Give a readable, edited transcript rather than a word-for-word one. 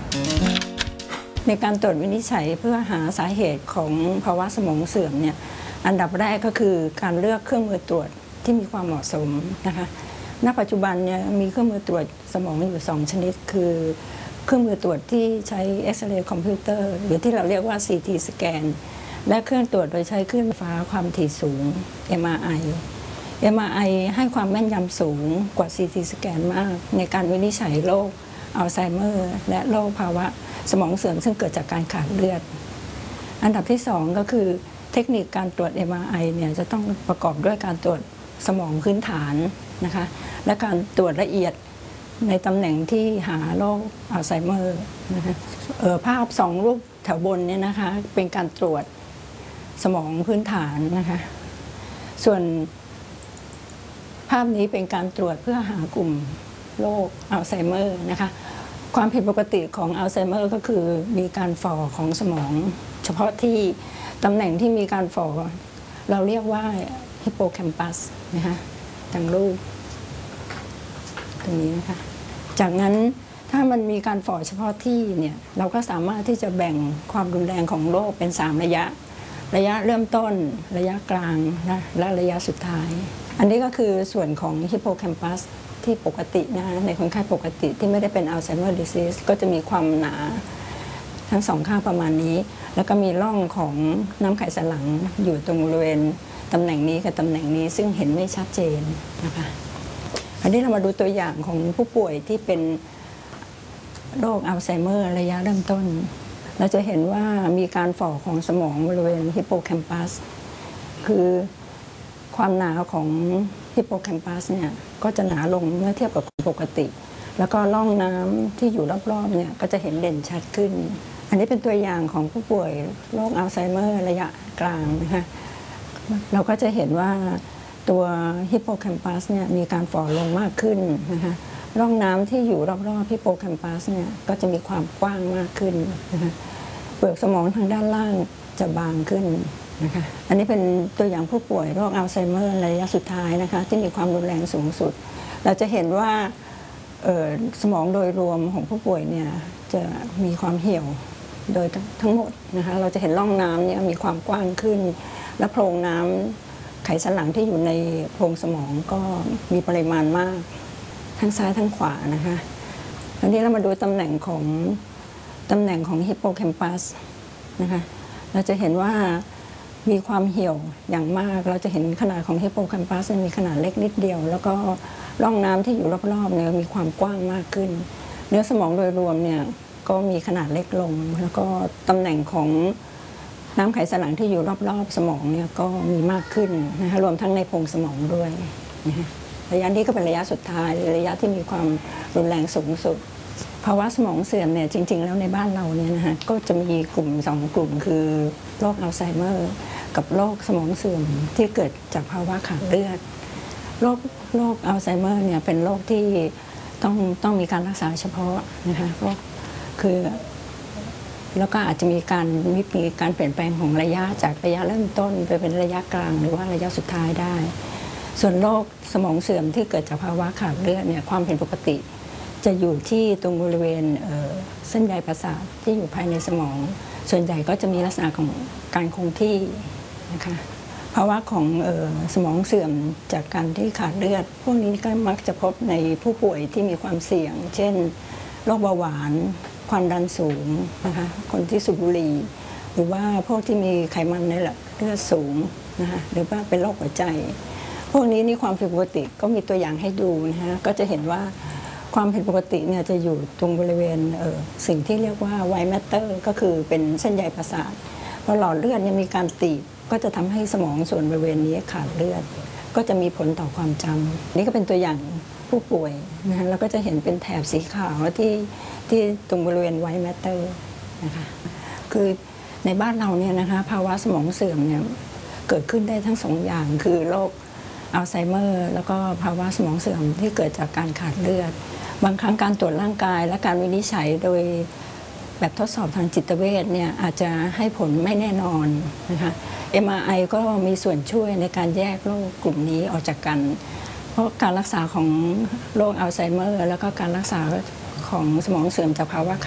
ในการตรวจวินิจฉัยเพื่อหาสาเหตุของภาวะสมองเสื่อมเนี่ยอันดับแรกก็คือการเลือกเครื่องมือตรวจที่มีความเหมาะสมนะคะณปัจจุบันเนี่ยมีเครื่องมือตรวจสมองอยู่2ชนิดคือเครื่องมือตรวจที่ใช้เอ็กซเรย์คอมพิวเตอร์หรือที่เราเรียกว่า CT สแกนและเครื่องตรวจโดยใช้คลื่นไฟฟ้าความถี่สูง MRI MRI ให้ความแม่นยำสูงกว่า CT สแกนมากในการวินิจฉัยโรคอัลไซเมอร์และโรคภาวะสมองเสื่อมซึ่งเกิดจากการขาดเลือดอันดับที่2ก็คือเทคนิคการตรวจ MRI เนี่ยจะต้องประกอบด้วยการตรวจสมองพื้นฐานนะคะและการตรวจละเอียดในตำแหน่งที่หาโรคอัลไซเมอร์นะคะภาพ2รูปแถวบนเนี่ยนะคะเป็นการตรวจสมองพื้นฐานนะคะส่วนภาพนี้เป็นการตรวจเพื่อหากลุ่มโรคอัลไซเมอร์นะคะความผิดปกติของอัลไซเมอร์ก็คือมีการฝ่อของสมองเฉพาะที่ตำแหน่งที่มีการฝ่อเราเรียกว่าฮิปโปแคมปัสนะคะดังรูปตรงนี้นะคะจากนั้นถ้ามันมีการฝ่อเฉพาะที่เนี่ยเราก็สามารถที่จะแบ่งความรุนแรงของโรคเป็น3ระยะเริ่มต้นระยะกลางนะและระยะสุดท้ายอันนี้ก็คือส่วนของฮิปโปแคมปัสที่ปกตินะคะในคนไข้ปกติที่ไม่ได้เป็นอัลไซเมอร์ดิซีสก็จะมีความหนาทั้ง2ข้างประมาณนี้แล้วก็มีร่องของน้ำไขสันหลังอยู่ตรงบริเวณตำแหน่งนี้กับตำแหน่งนี้ซึ่งเห็นไม่ชัดเจนนะคะอันนี้เรามาดูตัวอย่างของผู้ป่วยที่เป็นโรคอัลไซเมอร์ระยะเริ่มต้นเราจะเห็นว่ามีการฝ่อของสมองบริเวณฮิปโปแคมปัสคือความหนาของฮิปโปแคมปัสเนี่ยก็จะหนาลงเมื่อเทียบกับปกติแล้วก็ร่องน้ำที่อยู่รอบๆเนี่ยก็จะเห็นเด่นชัดขึ้นอันนี้เป็นตัวอย่างของผู้ป่วยโรคอัลไซเมอร์ระยะกลางนะคะเราก็จะเห็นว่าตัวฮิปโปแคมปัสเนี่ยมีการฝ่อลงมากขึ้นนะคะร่องน้ำที่อยู่รอบๆฮิปโปแคมปัสเนี่ยก็จะมีความกว้างมากขึ้นนะคะเปลือกสมองทางด้านล่างจะบางขึ้นนะคะอันนี้เป็นตัวอย่างผู้ป่วยโรคอัลไซเมอร์ระยะสุดท้ายนะคะที่มีความรุนแรงสูงสุดเราจะเห็นว่าสมองโดยรวมของผู้ป่วยเนี่ยจะมีความเหี่ยวโดยทั้งหมดนะคะเราจะเห็นร่องน้ำเนี่ยมีความกว้างขึ้นและโพรงน้ำไขสันหลังที่อยู่ในโพรงสมองก็มีปริมาณมากทั้งซ้ายทั้งขวานะคะอันนี้เรามาดูตำแหน่งของฮิปโปแคมปัสนะคะเราจะเห็นว่ามีความเหี่ยวอย่างมากเราจะเห็นขนาดของฮิปโปแคมปัสมีขนาดเล็กนิดเดียวแล้วก็ร่องน้ำที่อยู่รอบๆเนี่ยมีความกว้างมากขึ้นเนื้อสมองโดยรวมเนี่ยก็มีขนาดเล็กลงแล้วก็ตำแหน่งของน้ำไขสันหลังที่อยู่รอบๆสมองเนี่ยก็มีมากขึ้นนะคะรวมทั้งในโพรงสมองด้วยนะคะระยะนี้ก็เป็นระยะสุดท้ายระยะที่มีความรุนแรงสูงสุดภาวะสมองเสื่อมเนี่ยจริงๆแล้วในบ้านเราเนี่ยนะคะก็จะมีกลุ่ม2กลุ่มคือโรคอัลไซเมอร์กับโรคสมองเสื่อมที่เกิดจากภาวะขาดเลือดโรคอัลไซเมอร์เนี่ยเป็นโรคที่ต้องมีการรักษาเฉพาะนะคะก็คือแล้วก็อาจจะมีการเปลี่ยนแปลงของระยะจากระยะเริ่มต้นไปเป็นระยะกลางหรือว่าระยะสุดท้ายได้ส่วนโรคสมองเสื่อมที่เกิดจากภาวะขาดเลือดเนี่ยความผิดปกติจะอยู่ที่ตรงบริเวณเส้นใยประสาทที่อยู่ภายในสมองส่วนใหญ่ก็จะมีลักษณะของการคงที่นะคะภาวะของสมองเสื่อมจากการที่ขาดเลือดพวกนี้ก็มักจะพบในผู้ป่วยที่มีความเสี่ยงเช่นโรคเบาหวานความดันสูงนะคะคนที่สูบบุหรี่หรือว่าพวกที่มีไขมันในเลือดสูงนะคะหรือว่าเป็นโรคหัวใจพวกนี้นี่ความผิดปกติก็มีตัวอย่างให้ดูนะคะก็จะเห็นว่าความผิดปกติเนี่ยจะอยู่ตรงบริเวณสิ่งที่เรียกว่าไวท์แมตเตอร์ก็คือเป็นเส้นใยประสาทพอหลอดเลือดเนี่ยมีการตีบก็จะทำให้สมองส่วนบริเวณนี้ขาดเลือดก็จะมีผลต่อความจำนี่ก็เป็นตัวอย่างผู้ป่วยนะคะแล้วก็จะเห็นเป็นแถบสีขาวที่ตรงบริเวณไวท์แมตเตอร์นะคะคือในบ้านเราเนี่ยนะคะภาวะสมองเสื่อมเนี่ยเกิดขึ้นได้ทั้ง2อย่างคือโรคอัลไซเมอร์แล้วก็ภาวะสมองเสื่อมที่เกิดจากการขาดเลือดบางครั้งการตรวจร่างกายและการวินิจฉัยโดยแบบทดสอบทางจิตเวชเนี่ยอาจจะให้ผลไม่แน่นอนนะคะ MRI ก็มีส่วนช่วยในการแยกโรคกลุ่มนี้ออกจากกันเพราะการรักษาของโรคอัลไซเมอร์แล้วก็การรักษาของสมองเสื่อมจากภาวะ